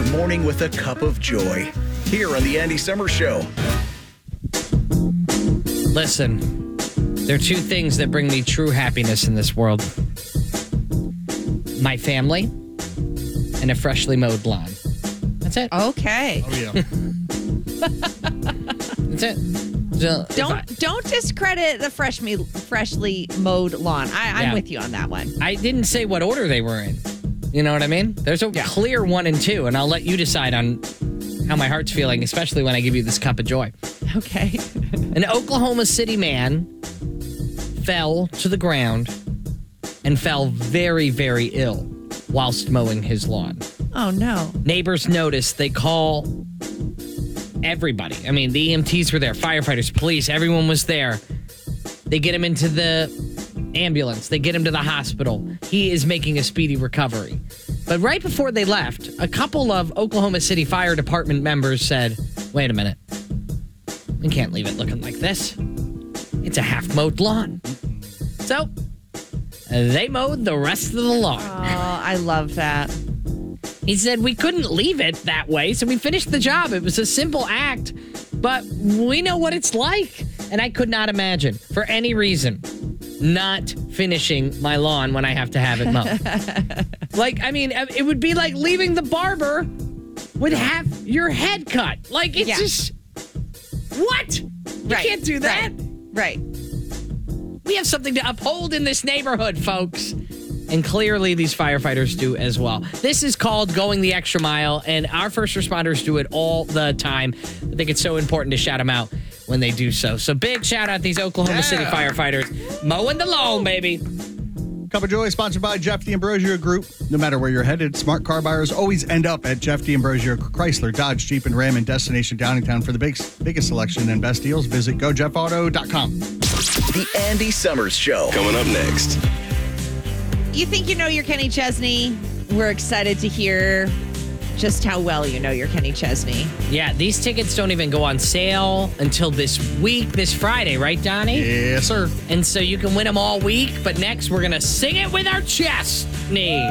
morning with a cup of joy. Here on the Andy Summers Show. Listen, there are two things that bring me true happiness in this world. My family and a freshly mowed lawn. That's it. Okay. Oh, yeah. That's it. So, Don't discredit the freshly mowed lawn. I'm Yeah. with you on that one. I didn't say what order they were in. You know what I mean? There's a clear 1 and 2, and I'll let you decide on how my heart's feeling, especially when I give you this cup of joy. Okay. An Oklahoma City man fell to the ground and fell very, very ill whilst mowing his lawn. Oh, no. Neighbors noticed. They call everybody. I mean, the EMTs were there, firefighters, police, everyone was there. They get him into the ambulance. They get him to the hospital. He is making a speedy recovery. But right before they left, a couple of Oklahoma City Fire Department members said, wait a minute. We can't leave it looking like this. It's a half-mowed lawn. So, they mowed the rest of the lawn. Oh, I love that. He said we couldn't leave it that way, so we finished the job. It was a simple act, but we know what it's like. And I could not imagine, for any reason, not finishing my lawn when I have to have it mowed. Like, I mean, it would be like leaving the barber with half your head cut. Like, it's just... What? You can't do that. Right. We have something to uphold in this neighborhood, folks. And clearly these firefighters do as well. This is called going the extra mile, and our first responders do it all the time. I think it's so important to shout them out when they do so. So big shout out these Oklahoma City firefighters. Mowing the lawn, baby. Cup of Joy, sponsored by Jeff D'Ambrosio Group. No matter where you're headed, smart car buyers always end up at Jeff D'Ambrosio Chrysler, Dodge, Jeep, and Ram in Destination Downingtown. For the biggest selection and best deals, visit GoJeffAuto.com. The Andy Summers Show. Coming up next. You think you know your Kenny Chesney? We're excited to hear just how well you know your Kenny Chesney. Yeah, these tickets don't even go on sale until this week, this Friday, right, Donnie? Yes, sir. And so you can win them all week, but next we're going to sing it with our chest knee.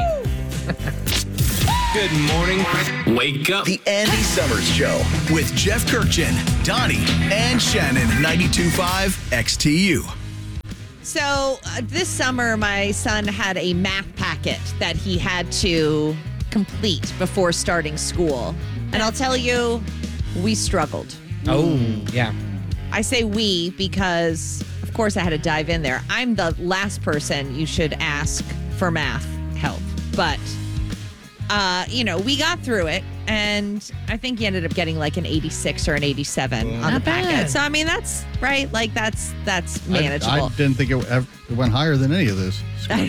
Good morning. Wake up. The Andy Summers Show with Jeff Kirkchin, Donnie, and Shannon. 92.5 XTU. So this summer, my son had a math packet that he had to complete before starting school. And I'll tell you, we struggled. Oh, yeah. I say we because, of course, I had to dive in there. I'm the last person you should ask for math help. But, we got through it. And I think he ended up getting like an 86 or an 87 on the packet. bad. So, I mean, that's right. Like, that's manageable. I didn't think it went higher than any of this.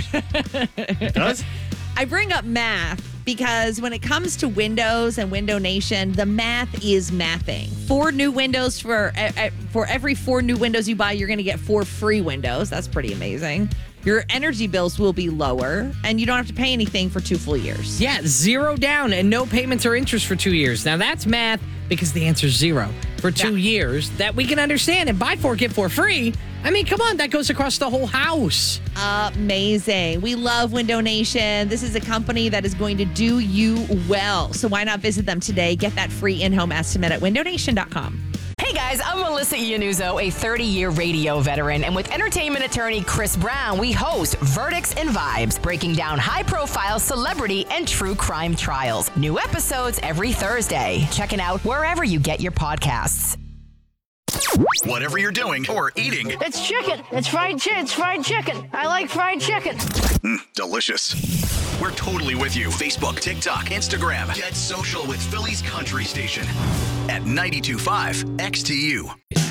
It does? I bring up math because when it comes to Windows and Window Nation, the math is mathing. 4 new windows for every 4 new windows you buy, you're going to get 4 free windows. That's pretty amazing. Your energy bills will be lower, and you don't have to pay anything for 2 full years. Yeah, 0 down and no payments or interest for 2 years. Now that's math because the answer's 0 for 2 years that we can understand. And buy 4, get 4 free. I mean, come on, that goes across the whole house. Amazing. We love Window Nation. This is a company that is going to do you well. So why not visit them today? Get that free in-home estimate at windownation.com. Hey guys, I'm Melissa Iannuzzo, a 30-year radio veteran, and with entertainment attorney Chris Brown, we host Verdicts and Vibes, breaking down high-profile celebrity and true crime trials. New episodes every Thursday. Check it out wherever you get your podcasts. Whatever you're doing or eating. It's chicken. It's fried chicken. It's fried chicken. I like fried chicken. Delicious. We're totally with you. Facebook, TikTok, Instagram. Get social with Philly's Country Station at 92.5 XTU.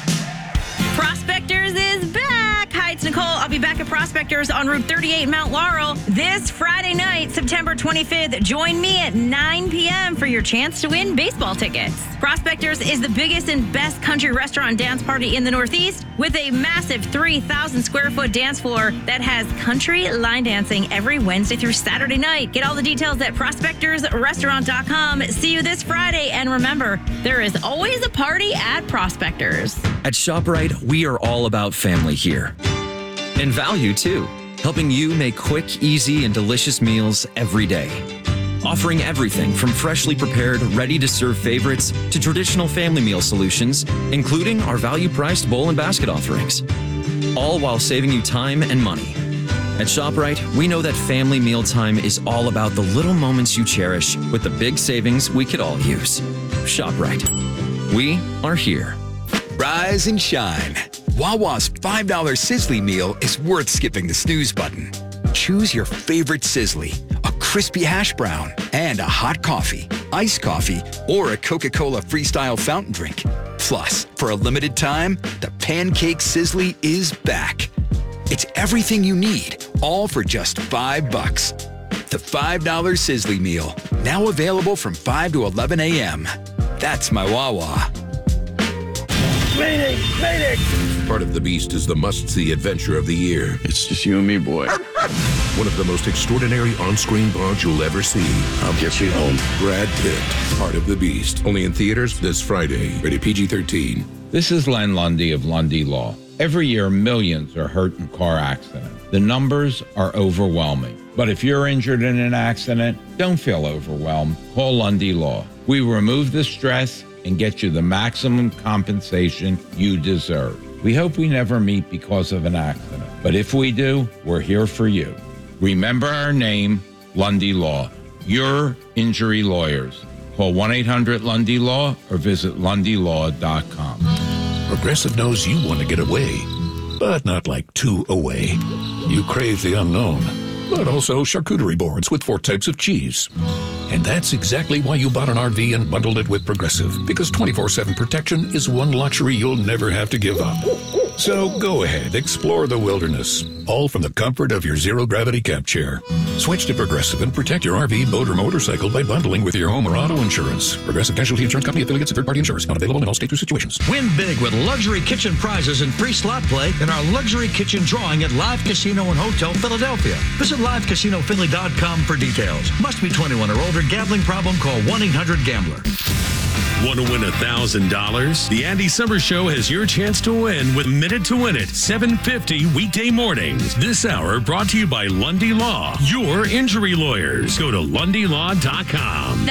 Prospectors is back. Hi, it's Nicole. I'll be back at Prospectors on Route 38, Mount Laurel, this Friday night, September 25th. Join me at 9 p.m. for your chance to win baseball tickets. Prospectors is the biggest and best country restaurant and dance party in the Northeast with a massive 3,000 square foot dance floor that has country line dancing every Wednesday through Saturday night. Get all the details at prospectorsrestaurant.com. See you this Friday. And remember, there is always a party at Prospectors. At ShopRite, we are all about family here. And value, too. Helping you make quick, easy, and delicious meals every day. offering everything from freshly prepared, ready-to-serve favorites to traditional family meal solutions, including our value-priced bowl and basket offerings. All while saving you time and money. At ShopRite, we know that family mealtime is all about the little moments you cherish with the big savings we could all use. ShopRite. We are here. Rise and shine. Wawa's $5 Sizzly meal is worth skipping the snooze button. Choose your favorite Sizzly, a crispy hash brown, and a hot coffee, iced coffee, or a Coca-Cola Freestyle fountain drink. Plus, for a limited time, the Pancake Sizzly is back. It's everything you need, all for just $5. The $5 Sizzly meal, now available from 5 to 11 a.m. That's my Wawa. Mayday! Mayday! Part of the Beast is the must-see adventure of the year. It's just you and me, boy. One of the most extraordinary on-screen bonds you'll ever see. I'll get you home. Brad Pitt, Part of the Beast. Only in theaters this Friday. Rated PG-13. This is Len Lundy of Lundy Law. Every year, millions are hurt in car accidents. The numbers are overwhelming. But if you're injured in an accident, don't feel overwhelmed. Call Lundy Law. We remove the stress and get you the maximum compensation you deserve. We hope we never meet because of an accident. But if we do, we're here for you. Remember our name, Lundy Law. Your injury lawyers. Call 1-800-LUNDY-LAW or visit LundyLaw.com. Progressive knows you want to get away, but not like too away. You crave the unknown, but also charcuterie boards with 4 types of cheese. And that's exactly why you bought an RV and bundled it with Progressive, because 24/7 protection is one luxury you'll never have to give up. So go ahead, explore the wilderness, all from the comfort of your zero-gravity camp chair. Switch to Progressive and protect your RV, boat, or motorcycle by bundling with your home or auto insurance. Progressive Casualty Insurance Company affiliates and third-party insurance. Not available in all states or situations. Win big with luxury kitchen prizes and free slot play in our luxury kitchen drawing at Live Casino and Hotel Philadelphia. Visit LiveCasinoPhilly.com for details. Must be 21 or older. Gambling problem? Call 1-800-GAMBLER. Want to win $1,000? The Andy Summers Show has your chance to win with Minute to Win It, 7:50 weekday mornings. This hour brought to you by Lundy Law, your injury lawyers. Go to LundyLaw.com.